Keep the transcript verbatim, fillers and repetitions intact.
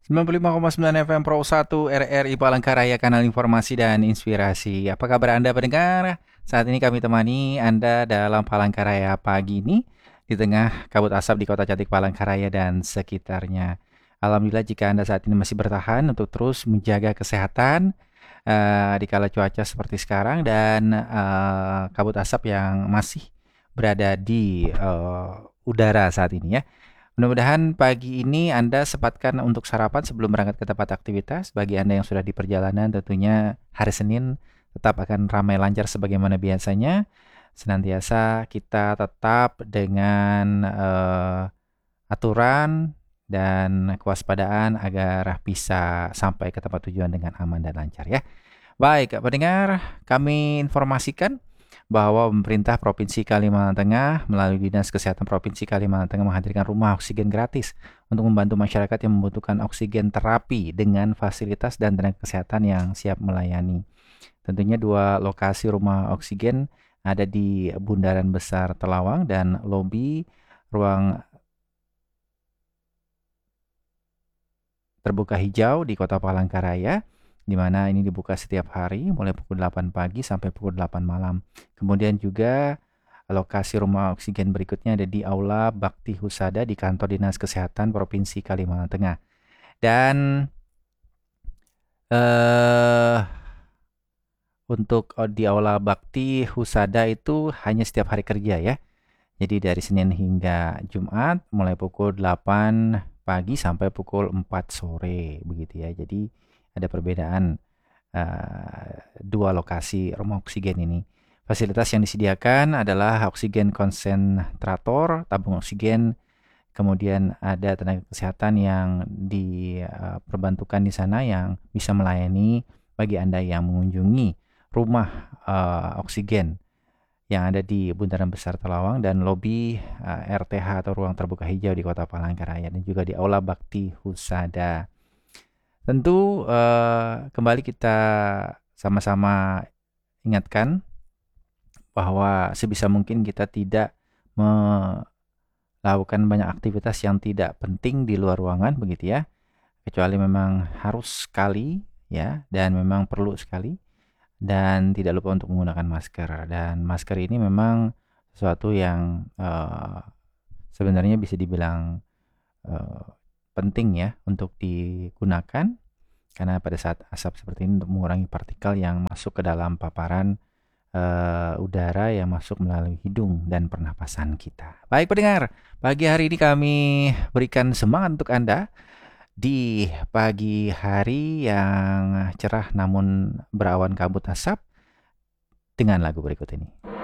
sembilan puluh lima koma sembilan F M Pro satu R R I Palangkaraya, kanal informasi dan inspirasi. Apa kabar Anda pendengar? Saat ini kami temani Anda dalam Palangkaraya pagi ini di tengah kabut asap di kota cantik Palangkaraya dan sekitarnya. Alhamdulillah jika Anda saat ini masih bertahan untuk terus menjaga kesehatan uh, di kala cuaca seperti sekarang dan uh, kabut asap yang masih berada di uh, udara saat ini ya. Mudah-mudahan pagi ini Anda sempatkan untuk sarapan sebelum berangkat ke tempat aktivitas. Bagi Anda yang sudah di perjalanan, tentunya hari Senin tetap akan ramai lancar sebagaimana biasanya. Senantiasa kita tetap dengan uh, aturan dan kewaspadaan agar bisa sampai ke tempat tujuan dengan aman dan lancar ya. Baik, pendengar, kami informasikan bahwa pemerintah Provinsi Kalimantan Tengah melalui Dinas Kesehatan Provinsi Kalimantan Tengah menghadirkan rumah oksigen gratis untuk membantu masyarakat yang membutuhkan oksigen terapi dengan fasilitas dan tenaga kesehatan yang siap melayani. Tentunya dua lokasi rumah oksigen ada di Bundaran Besar Telawang dan lobi ruang terbuka hijau di Kota Palangkaraya, di mana ini dibuka setiap hari mulai pukul delapan pagi sampai pukul delapan malam. Kemudian juga lokasi rumah oksigen berikutnya ada di Aula Bakti Husada di Kantor Dinas Kesehatan Provinsi Kalimantan Tengah. Dan eh untuk di Aula Bakti Husada itu hanya setiap hari kerja ya. Jadi dari Senin hingga Jumat mulai pukul delapan pagi sampai pukul empat sore begitu ya. Jadi ada perbedaan uh, dua lokasi rumah oksigen ini. Fasilitas yang disediakan adalah oksigen konsentrator, tabung oksigen, kemudian ada tenaga kesehatan yang diperbantukan di sana yang bisa melayani bagi Anda yang mengunjungi rumah uh, oksigen yang ada di Bundaran Besar Telawang dan lobi uh, R T H atau ruang terbuka hijau di Kota Palangkaraya dan juga di Aula Bakti Husada. Tentu uh, kembali kita sama-sama ingatkan bahwa sebisa mungkin kita tidak melakukan banyak aktivitas yang tidak penting di luar ruangan begitu ya, kecuali memang harus sekali ya dan memang perlu sekali. Dan tidak lupa untuk menggunakan masker. Dan masker ini memang sesuatu yang uh, sebenarnya bisa dibilang uh, penting ya untuk digunakan, karena pada saat asap seperti ini untuk mengurangi partikel yang masuk ke dalam paparan uh, udara yang masuk melalui hidung dan pernapasan kita. Baik pendengar, pagi hari ini kami berikan semangat untuk Anda di pagi hari yang cerah namun berawan kabut asap dengan lagu berikut ini.